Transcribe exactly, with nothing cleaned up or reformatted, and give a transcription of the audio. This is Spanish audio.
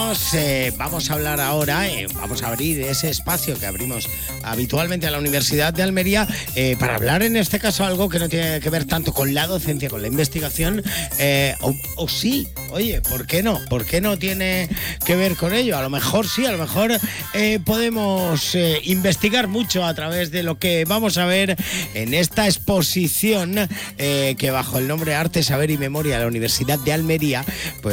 Vamos, eh, vamos a hablar ahora, eh, vamos a abrir ese espacio que abrimos habitualmente a la Universidad de Almería eh, para hablar en este caso algo que no tiene que ver tanto con la docencia, con la investigación, eh, o, o sí, oye, ¿por qué no? ¿Por qué no tiene que ver con ello? A lo mejor sí, a lo mejor eh, podemos eh, investigar mucho a través de lo que vamos a ver en esta exposición eh, que bajo el nombre Arte, Saber y Memoria de la Universidad de Almería, pues